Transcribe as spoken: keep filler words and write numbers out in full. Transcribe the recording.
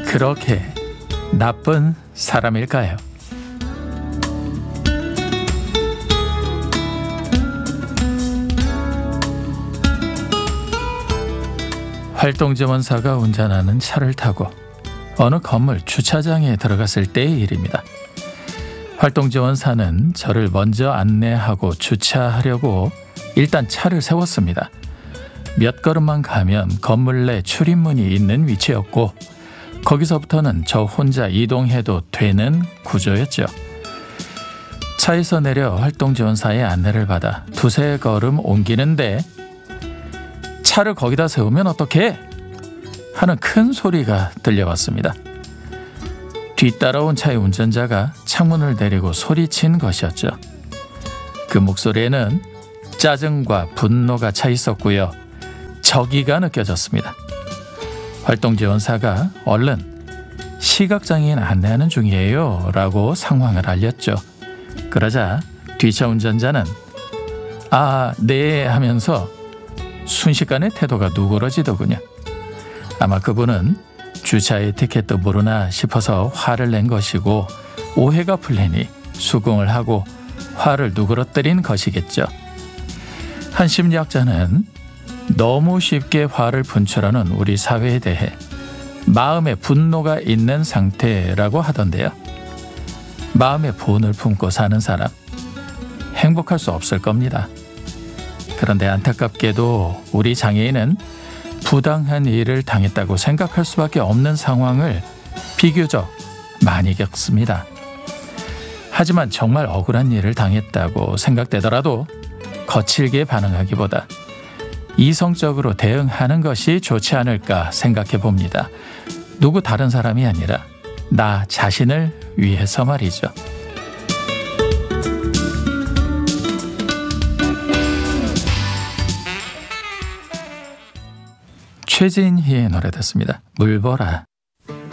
그렇게 나쁜 사람일까요? 활동지원사가 운전하는 차를 타고 어느 건물 주차장에 들어갔을 때의 일입니다. 활동지원사는 저를 먼저 안내하고 주차하려고 일단 차를 세웠습니다. 몇 걸음만 가면 건물 내 출입문이 있는 위치였고 거기서부터는 저 혼자 이동해도 되는 구조였죠. 차에서 내려 활동지원사의 안내를 받아 두세 걸음 옮기는데 차를 거기다 세우면 어떡해? 하는 큰 소리가 들려왔습니다. 뒤따라온 차의 운전자가 창문을 내리고 소리친 것이었죠. 그 목소리에는 짜증과 분노가 차 있었고요. 적의가 느껴졌습니다. 활동지원사가 얼른 시각장애인 안내하는 중이에요 라고 상황을 알렸죠. 그러자 뒤차 운전자는 아, 네 하면서 순식간에 태도가 누그러지더군요. 아마 그분은 주차 에티켓도 모르나 싶어서 화를 낸 것이고 오해가 풀리니 수긍을 하고 화를 누그러뜨린 것이겠죠. 한 심리학자는 너무 쉽게 화를 분출하는 우리 사회에 대해 마음에 분노가 있는 상태라고 하던데요. 마음에 분을 품고 사는 사람 행복할 수 없을 겁니다. 그런데 안타깝게도 우리 장애인은 부당한 일을 당했다고 생각할 수밖에 없는 상황을 비교적 많이 겪습니다. 하지만 정말 억울한 일을 당했다고 생각되더라도 거칠게 반응하기보다 이성적으로 대응하는 것이 좋지 않을까 생각해 봅니다. 누구 다른 사람이 아니라 나 자신을 위해서 말이죠. 최진희의 노래 듣습니다. 물보라.